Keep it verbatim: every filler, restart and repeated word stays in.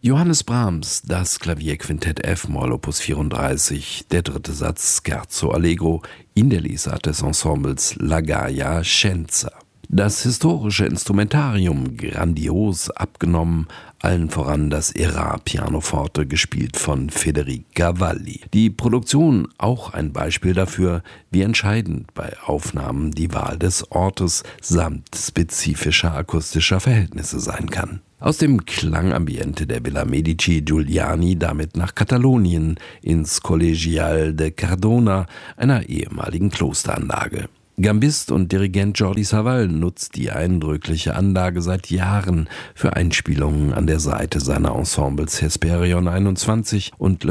Johannes Brahms, das Klavierquintett F-Moll Opus vierunddreißig, der dritte Satz Scherzo Allegro in der Lesart des Ensembles La Gaia Scienza. Das historische Instrumentarium grandios abgenommen, allen voran das Era Pianoforte, gespielt von Federic Cavalli. Die Produktion auch ein Beispiel dafür, wie entscheidend bei Aufnahmen die Wahl des Ortes samt spezifischer akustischer Verhältnisse sein kann. Aus dem Klangambiente der Villa Medici Giuliani damit nach Katalonien ins Collegial de Cardona, einer ehemaligen Klosteranlage. Gambist und Dirigent Jordi Savall nutzt die eindrückliche Anlage seit Jahren für Einspielungen an der Seite seiner Ensembles Hesperion einundzwanzig und